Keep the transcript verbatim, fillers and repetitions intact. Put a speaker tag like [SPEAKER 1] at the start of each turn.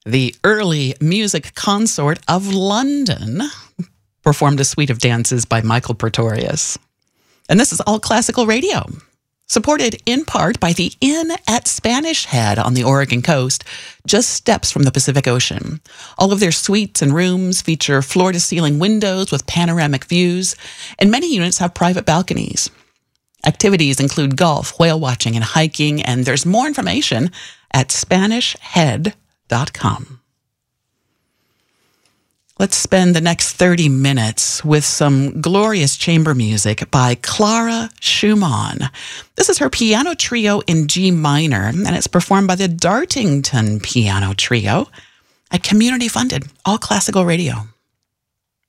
[SPEAKER 1] The Early Music Consort of London performed a suite of dances by Michael Pretorius. And this is All Classical Radio, supported in part by the Inn at Spanish Head on the Oregon coast, just steps from the Pacific Ocean. All of their suites and rooms feature floor-to-ceiling windows with panoramic views, and many units have private balconies. Activities include golf, whale watching, and hiking, and there's more information at spanish head dot com. Let's spend the next thirty minutes with some glorious chamber music by Clara Schumann. This is her piano trio in G minor, and it's performed by the Dartington Piano Trio at community-funded All Classical Radio.